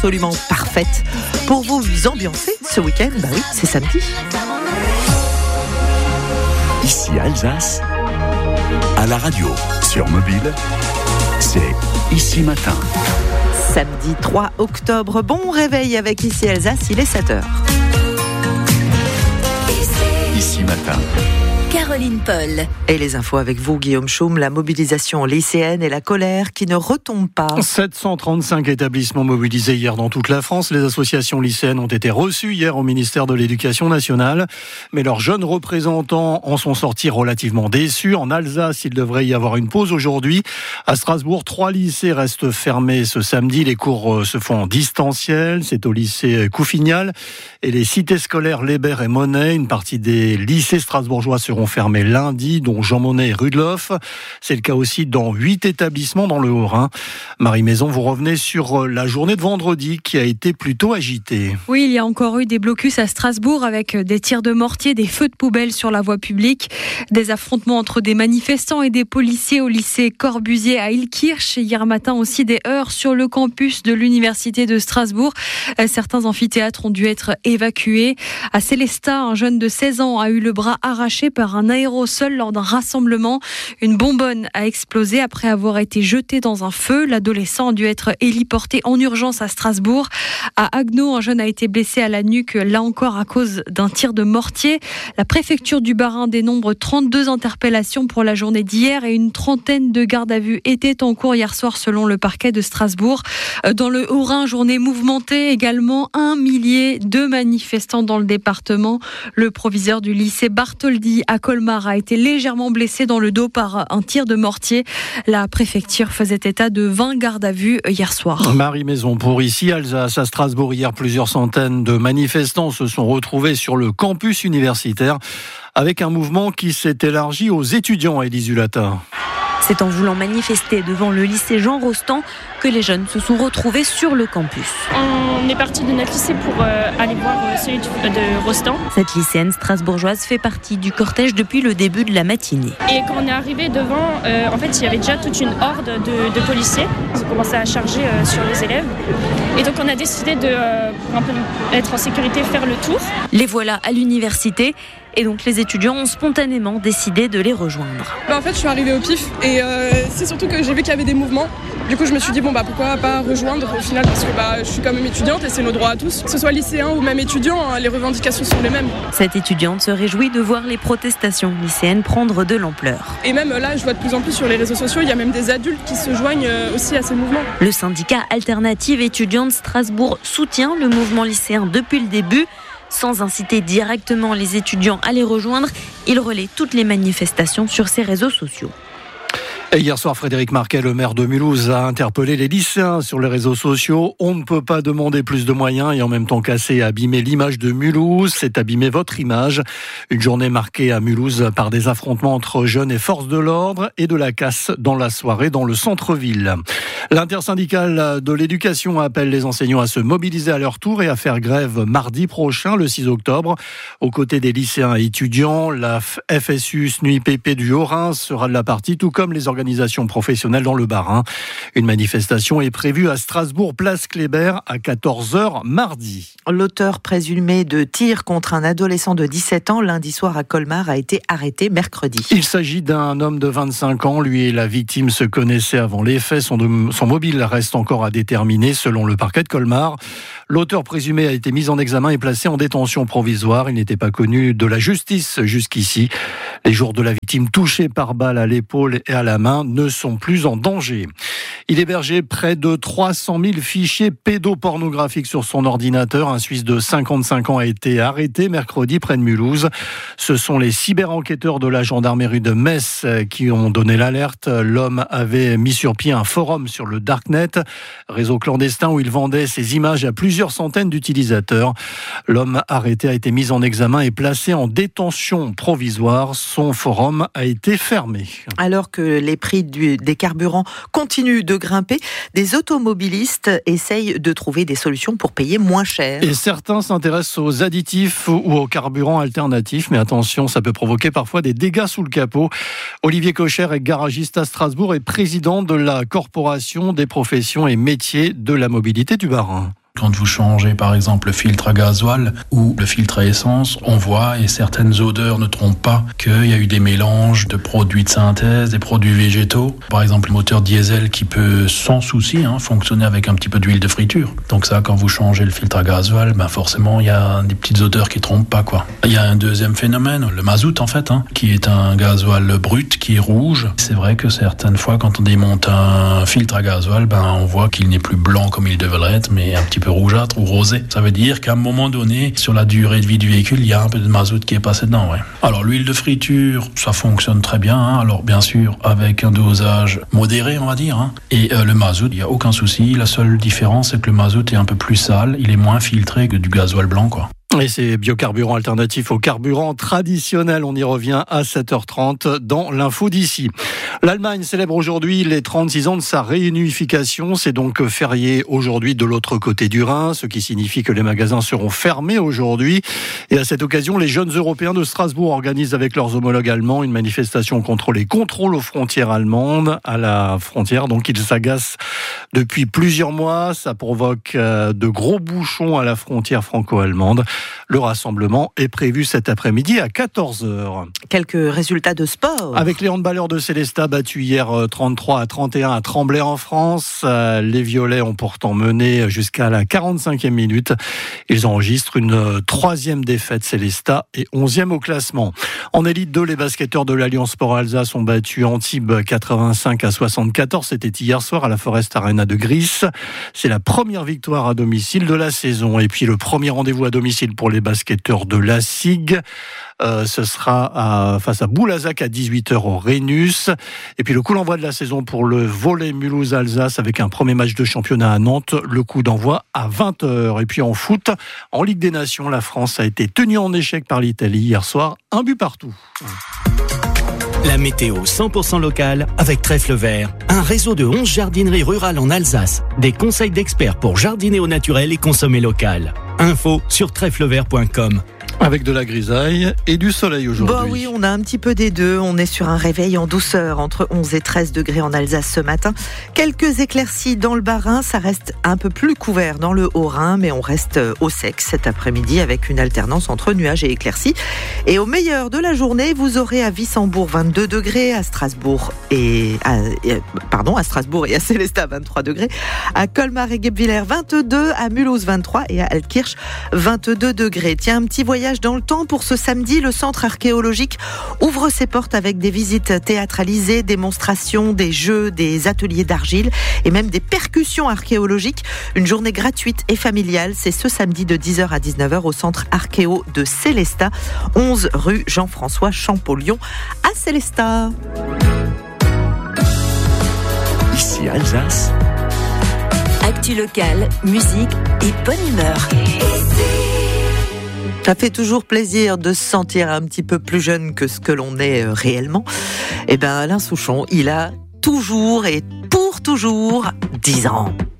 absolument parfaite pour vous ambiancer ce week-end. Bah oui, c'est samedi. Ici Alsace, à la radio, sur mobile, c'est Ici Matin. Samedi 3 octobre, bon réveil avec Ici Alsace, il est 7h. Ici Matin. Caroline Paul. Et les infos avec vous, Guillaume Schum, la mobilisation lycéenne et la colère qui ne retombe pas. 735 établissements mobilisés hier dans toute la France. Les associations lycéennes ont été reçues hier au ministère de l'Éducation nationale. Mais leurs jeunes représentants en sont sortis relativement déçus. En Alsace, il devrait y avoir une pause aujourd'hui. À Strasbourg, 3 lycées restent fermés ce samedi. Les cours se font en distanciel. C'est au lycée Couffignal et les cités scolaires Lébert et Monet. Une partie des lycées strasbourgeois seront fermés lundi, dont Jean Monnet et Rudloff. C'est le cas aussi dans 8 établissements dans le Haut-Rhin. Marie Maison, vous revenez sur la journée de vendredi qui a été plutôt agitée. Oui, il y a encore eu des blocus à Strasbourg avec des tirs de mortier, des feux de poubelle sur la voie publique, des affrontements entre des manifestants et des policiers au lycée Corbusier à Illkirch. Hier matin aussi des heurts sur le campus de l'université de Strasbourg. Certains amphithéâtres ont dû être évacués. À Célestat, un jeune de 16 ans a eu le bras arraché par un aérosol lors d'un rassemblement. Une bonbonne a explosé après avoir été jetée dans un feu. L'adolescent a dû être héliporté en urgence à Strasbourg. À Haguenau, un jeune a été blessé à la nuque, là encore à cause d'un tir de mortier. La préfecture du Bas-Rhin dénombre 32 interpellations pour la journée d'hier et une trentaine de gardes à vue étaient en cours hier soir selon le parquet de Strasbourg. Dans le Haut-Rhin, journée mouvementée également, 1 millier de manifestants dans le département. Le proviseur du lycée Bartholdi à Colmar a été légèrement blessé dans le dos par un tir de mortier. La préfecture faisait état de 20 gardes à vue hier soir. Marie Maison pour Ici Alsace. À Strasbourg, hier, plusieurs centaines de manifestants se sont retrouvés sur le campus universitaire avec un mouvement qui s'est élargi aux étudiants, Élise Hulata. C'est en voulant manifester devant le lycée Jean Rostand que les jeunes se sont retrouvés sur le campus. On est parti de notre lycée pour aller voir celui de Rostand. Cette lycéenne strasbourgeoise fait partie du cortège depuis le début de la matinée. Et quand on est arrivé devant, en fait, il y avait déjà toute une horde de policiers. Ils ont commencé à charger sur les élèves. Et donc on a décidé de, pour un peu être en sécurité, faire le tour. Les voilà à l'université. Et donc les étudiants ont spontanément décidé de les rejoindre. En fait, je suis arrivée au pif et c'est surtout que j'ai vu qu'il y avait des mouvements. Du coup, je me suis dit, pourquoi pas rejoindre au final, parce que je suis quand même étudiante et c'est nos droits à tous. Que ce soit lycéen ou même étudiant, les revendications sont les mêmes. Cette étudiante se réjouit de voir les protestations lycéennes prendre de l'ampleur. Et même là, je vois de plus en plus sur les réseaux sociaux, il y a même des adultes qui se joignent aussi à ces mouvements. Le syndicat Alternative étudiante Strasbourg soutient le mouvement lycéen depuis le début. Sans inciter directement les étudiants à les rejoindre, il relaie toutes les manifestations sur ses réseaux sociaux. Et hier soir, Frédéric Marquet, le maire de Mulhouse, a interpellé les lycéens sur les réseaux sociaux. On ne peut pas demander plus de moyens et en même temps casser et abîmer l'image de Mulhouse. C'est abîmer votre image. Une journée marquée à Mulhouse par des affrontements entre jeunes et forces de l'ordre et de la casse dans la soirée dans le centre-ville. L'intersyndicale de l'éducation appelle les enseignants à se mobiliser à leur tour et à faire grève mardi prochain, le 6 octobre. Aux côtés des lycéens et étudiants, la FSU SNUIPP du Haut-Rhin sera de la partie, tout comme les organisations professionnelles dans le Bas-Rhin. Une manifestation est prévue à Strasbourg, place Kléber, à 14h mardi. L'auteur présumé de tirs contre un adolescent de 17 ans lundi soir à Colmar a été arrêté mercredi. Il s'agit d'un homme de 25 ans. Lui et la victime se connaissaient avant les faits. Son mobile reste encore à déterminer selon le parquet de Colmar. L'auteur présumé a été mis en examen et placé en détention provisoire. Il n'était pas connu de la justice jusqu'ici. Les jours de la victime touchée par balle à l'épaule et à la main ne sont plus en danger. Il hébergeait près de 300 000 fichiers pédopornographiques sur son ordinateur. Un Suisse de 55 ans a été arrêté mercredi près de Mulhouse. Ce sont les cyber-enquêteurs de la gendarmerie de Metz qui ont donné l'alerte. L'homme avait mis sur pied un forum sur le Darknet, réseau clandestin où il vendait ses images à plusieurs centaines d'utilisateurs. L'homme arrêté a été mis en examen et placé en détention provisoire. Son forum a été fermé. Alors que les prix des carburants continuent de grimper, des automobilistes essayent de trouver des solutions pour payer moins cher. Et certains s'intéressent aux additifs ou aux carburants alternatifs, mais attention, ça peut provoquer parfois des dégâts sous le capot. Olivier Cocher est garagiste à Strasbourg et président de la Corporation des professions et métiers de la mobilité du Bas-Rhin. Quand vous changez par exemple le filtre à gasoil ou le filtre à essence, on voit, et certaines odeurs ne trompent pas, qu'il y a eu des mélanges de produits de synthèse, des produits végétaux. Par exemple le moteur diesel qui peut sans souci fonctionner avec un petit peu d'huile de friture. Donc ça, quand vous changez le filtre à gasoil, forcément il y a des petites odeurs qui trompent pas, quoi. Il y a un deuxième phénomène, le mazout en fait, qui est un gasoil brut qui est rouge. C'est vrai que certaines fois quand on démonte un filtre à gasoil, on voit qu'il n'est plus blanc comme il devrait être, mais un petit peu rougeâtre ou rosé. Ça veut dire qu'à un moment donné, sur la durée de vie du véhicule, il y a un peu de mazout qui est passé dedans, ouais. Alors l'huile de friture, ça fonctionne très bien, alors bien sûr avec un dosage modéré, on va dire, Et le mazout, il n'y a aucun souci. La seule différence, c'est que le mazout est un peu plus sale, il est moins filtré que du gasoil blanc, quoi. Et c'est biocarburant alternatif au carburant traditionnel. On y revient à 7h30 dans l'info d'ici. L'Allemagne célèbre aujourd'hui les 36 ans de sa réunification. C'est donc férié aujourd'hui de l'autre côté du Rhin, ce qui signifie que les magasins seront fermés aujourd'hui. Et à cette occasion, les jeunes Européens de Strasbourg organisent avec leurs homologues allemands une manifestation contre les contrôles aux frontières allemandes. À la frontière, donc ils s'agacent depuis plusieurs mois. Ça provoque de gros bouchons à la frontière franco-allemande. Le rassemblement est prévu cet après-midi à 14h. Quelques résultats de sport. Avec les handballeurs de Sélestat battus hier 33-31 à Tremblay en France. Les Violets ont pourtant mené jusqu'à la 45e minute. Ils enregistrent une 3e défaite Sélestat et 11e au classement. En élite 2, les basketteurs de l'Alliance Sport Alsace ont battu Antibes 85-74. C'était hier soir à la Forest Arena de Gris. C'est la première victoire à domicile de la saison. Et puis le premier rendez-vous à domicile pour les basketteurs de la SIG. Ce sera face à Boulazac à 18h au Rhenus. Et puis le coup d'envoi de la saison pour le volley Mulhouse-Alsace avec un premier match de championnat à Nantes. Le coup d'envoi à 20h. Et puis en foot, en Ligue des Nations, la France a été tenue en échec par l'Italie hier soir. 1 but partout. La météo 100% locale avec Trèfle Vert, un réseau de 11 jardineries rurales en Alsace. Des conseils d'experts pour jardiner au naturel et consommer local. Info sur trèflevert.com. Avec de la grisaille et du soleil aujourd'hui. Oui, on a un petit peu des deux. On est sur un réveil en douceur, entre 11 et 13 degrés en Alsace ce matin. Quelques éclaircies dans le Bas-Rhin. Ça reste un peu plus couvert dans le Haut-Rhin, mais on reste au sec cet après-midi avec une alternance entre nuages et éclaircies. Et au meilleur de la journée, vous aurez à Wissembourg 22 degrés, à Strasbourg et à Sélestat 23 degrés, à Colmar et Guebwiller 22, à Mulhouse 23 et à Altkirch 22 degrés. Tiens, un petit voyage dans le temps pour ce samedi. Le centre archéologique ouvre ses portes avec des visites théâtralisées, démonstrations, des jeux, des ateliers d'argile et même des percussions archéologiques. Une journée gratuite et familiale. C'est ce samedi de 10h à 19h au centre archéo de Sélestat, 11 rue Jean-François Champollion à Sélestat. Ici Alsace. Actu locale, musique et bonne humeur. Ça fait toujours plaisir de se sentir un petit peu plus jeune que ce que l'on est réellement. Alain Souchon, il a toujours et pour toujours 10 ans.